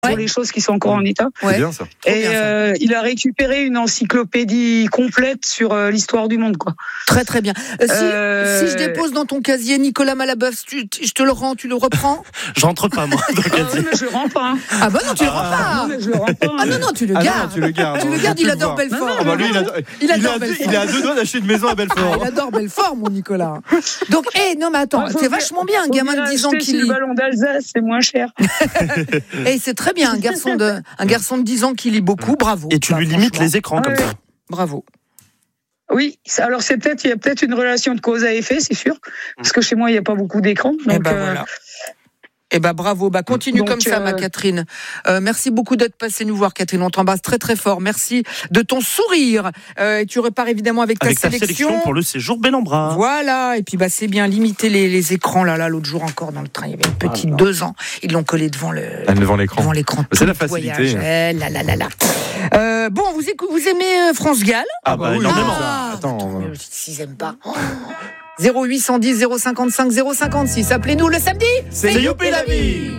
pour les choses qui sont encore en état. C'est bien ça. Et il a récupéré une encyclopédie complète sur l'histoire du monde, quoi. Très très bien. Si je dépose dans ton casier Nicolas Malabœuf, je te le rends, tu le reprends? Je rentre pas, moi, dans le casier. Mais je le rends pas. Hein. Ah bah non, tu le rends pas. Non, mais je le rends pas. Ah non, tu le gardes. Tu le gardes. Tu le gardes, il adore Belfort. Ah bah lui, il adore Belfort. est à 2 doigts d'acheter une maison à Belfort. Il adore Belfort, mon Nicolas. Donc, non mais attends, c'est vachement bien, un gamin de 10 ans qui lit. Le ballon d'Alsace, c'est moins cher. Et c'est très bien, un garçon de 10 ans qui lit beaucoup, bravo. Et tu lui limites les écrans comme ça. Bravo. Oui, alors il y a peut-être une relation de cause à effet, c'est sûr, parce que chez moi il n'y a pas beaucoup d'écrans. Donc voilà. Eh ben bravo, continue comme ça, ma Catherine. Merci beaucoup d'être passée nous voir, Catherine. On t'embrasse très très fort. Merci de ton sourire. Tu repars évidemment avec ta sélection pour le séjour Bel-en-Bras. Voilà. Et puis c'est bien limiter les écrans là. L'autre jour encore dans le train, il y avait une petite 2 ans. Ils l'ont collé devant l'écran. C'est la facilité. Bon, vous aimez France Gall? Ah bah énormément. Attends, s'ils aiment pas. 0810 055 056. Appelez-nous le samedi. C'est Youpi la vie.